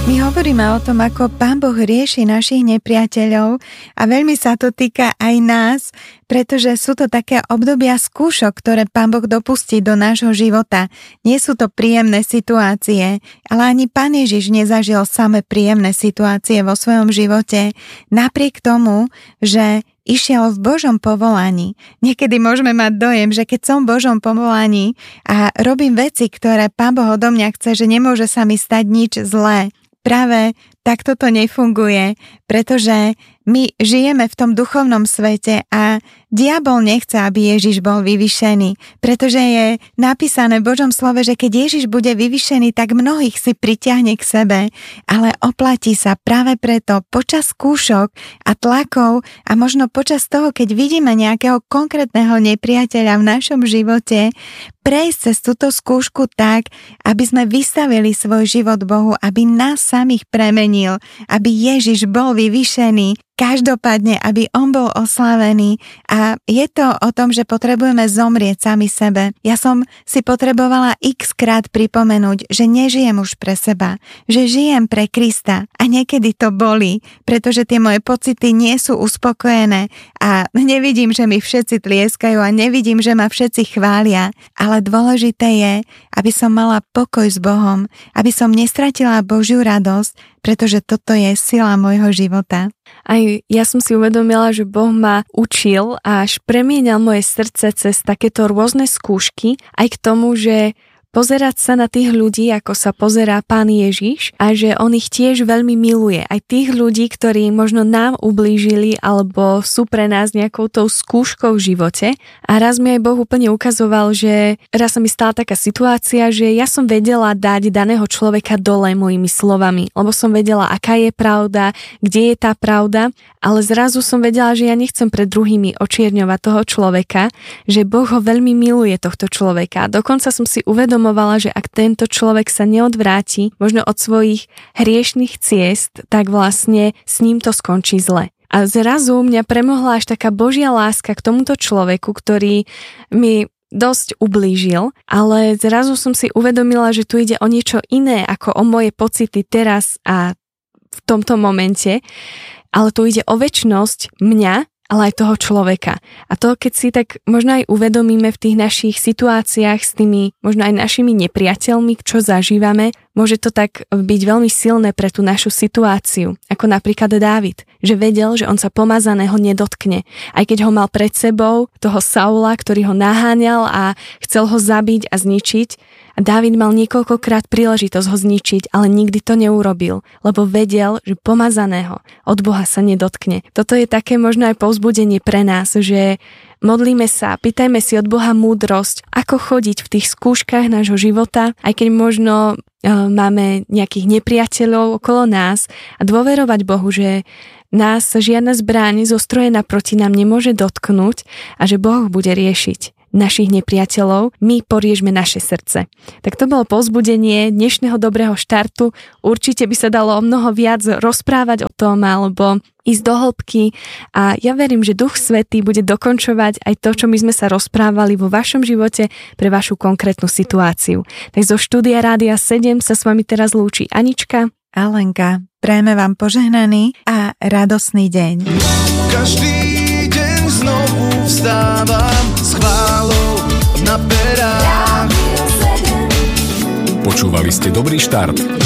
My hovoríme o tom, ako Pán Boh rieši našich nepriateľov a veľmi sa to týka aj nás, pretože sú to také obdobia skúšok, ktoré Pán Boh dopustí do nášho života. Nie sú to príjemné situácie, ale ani Pán Ježiš nezažil samé príjemné situácie vo svojom živote, napriek tomu, že išiel v Božom povolaní. Niekedy môžeme mať dojem, že keď som v Božom povolaní a robím veci, ktoré Pán Boh odo mňa chce, že nemôže sa mi stať nič zlé. Práve takto to nefunguje, pretože my žijeme v tom duchovnom svete a diabol nechce, aby Ježiš bol vyvyšený, pretože je napísané v Božom slove, že keď Ježiš bude vyvyšený, tak mnohých si pritiahne k sebe, ale oplatí sa práve preto počas skúšok a tlakov a možno počas toho, keď vidíme nejakého konkrétneho nepriateľa v našom živote, prejsť cez túto skúšku tak, aby sme vystavili svoj život Bohu, aby nás samých premenil, aby Ježiš bol vyvyšený, každopádne, aby on bol oslavený. A je to o tom, že potrebujeme zomrieť sami sebe. Ja som si potrebovala x-krát pripomenúť, že nežijem už pre seba, že žijem pre Krista. A niekedy to bolí, pretože tie moje pocity nie sú uspokojené a nevidím, že mi všetci tlieskajú a nevidím, že ma všetci chvália. Ale dôležité je, aby som mala pokoj s Bohom, aby som nestratila Božiu radosť, pretože toto je sila môjho života. Aj ja som si uvedomila, že Boh ma učil a až premienial moje srdce cez takéto rôzne skúšky, aj k tomu, že pozerať sa na tých ľudí, ako sa pozerá Pán Ježiš a že on ich tiež veľmi miluje. Aj tých ľudí, ktorí možno nám ublížili alebo sú pre nás nejakou tou skúškou v živote. A raz mi aj Boh úplne ukazoval, že raz sa mi stala taká situácia, že ja som vedela dať daného človeka dole mojimi slovami, lebo som vedela, aká je pravda, kde je tá pravda, ale zrazu som vedela, že ja nechcem pred druhými očierňovať toho človeka, že Boh ho veľmi miluje, tohto človeka. Dokonca som si uvedomovala, že ak tento človek sa neodvráti možno od svojich hriešnych ciest, tak vlastne s ním to skončí zle. A zrazu mňa premohla až taká Božia láska k tomuto človeku, ktorý mi dosť ublížil, ale zrazu som si uvedomila, že tu ide o niečo iné ako o moje pocity teraz a v tomto momente, ale tu ide o večnosť mňa, ale aj toho človeka. A to, keď si tak možno aj uvedomíme v tých našich situáciách s tými možno aj našimi nepriateľmi, čo zažívame, môže to tak byť veľmi silné pre tú našu situáciu. Ako napríklad Dávid, že vedel, že on sa pomazaného nedotkne. Aj keď ho mal pred sebou, toho Saula, ktorý ho naháňal a chcel ho zabiť a zničiť, a Dávid mal niekoľkokrát príležitosť ho zničiť, ale nikdy to neurobil, lebo vedel, že pomazaného od Boha sa nedotkne. Toto je také možno aj povzbudenie pre nás, že modlíme sa, pýtajme si od Boha múdrosť, ako chodiť v tých skúškach nášho života, aj keď možno máme nejakých nepriateľov okolo nás a dôverovať Bohu, že nás žiadna zbraň zostrojená proti nám nemôže dotknúť a že Boh bude riešiť našich nepriateľov, my poriežme naše srdce. Tak to bolo povzbudenie dnešného dobrého štartu. Určite by sa dalo o mnoho viac rozprávať o tom alebo ísť do hĺbky a ja verím, že Duch Svätý bude dokončovať aj to, čo my sme sa rozprávali vo vašom živote pre vašu konkrétnu situáciu. Tak zo štúdia Rádia 7 sa s vami teraz lúči Anička a Lenka. Prajeme vám požehnaný a radosný deň. Každý deň znovu vstávam s chválou na perách. Počúvali ste Dobrý štart.